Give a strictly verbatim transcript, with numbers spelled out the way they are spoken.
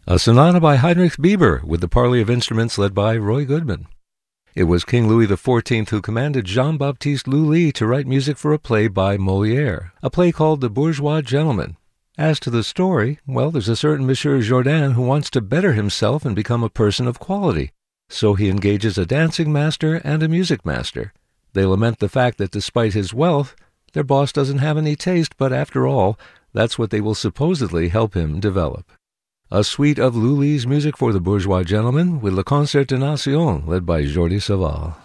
A sonata by Heinrich Bieber with the parley of instruments led by Roy Goodman. It was King Louis the fourteenth who commanded Jean-Baptiste Lully to write music for a play by Molière, a play called The Bourgeois Gentleman. As to the story, well, there's a certain Monsieur Jourdain who wants to better himself and become a person of quality. So he engages a dancing master and a music master. They lament the fact that despite his wealth, their boss doesn't have any taste, but after all, that's what they will supposedly help him develop. A suite of Lully's music for The Bourgeois Gentleman with Le Concert des Nations, led by Jordi Savall.